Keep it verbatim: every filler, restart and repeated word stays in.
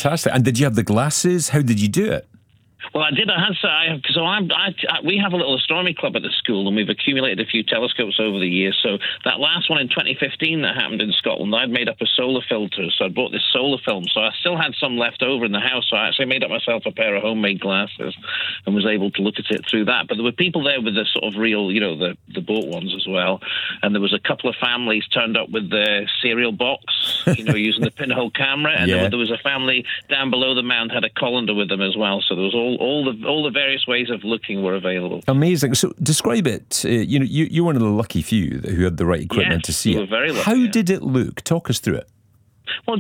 fantastic. And did you have the glasses? How did you do it? Well, I did. I had I, so I'm, I, I, we have a little astronomy club at the school, and we've accumulated a few telescopes over the years. So that last one in twenty fifteen that happened in Scotland, I'd made up a solar filter. So I bought this solar film. So I still had some left over in the house. So I actually made up myself a pair of homemade glasses and was able to look at it through that. But there were people there with the sort of real, you know, the, the bought ones as well. And there was a couple of families turned up with the cereal box, you know, using the pinhole camera. And yeah. there, there was a family down below the mound had a colander with them as well. So there was all all the all the various ways of looking were available. Amazing. So describe it. Uh, you know, you you're one of the lucky few who had the right equipment yes, to see we were it. very lucky, How yeah. did it look? Talk us through it. Well,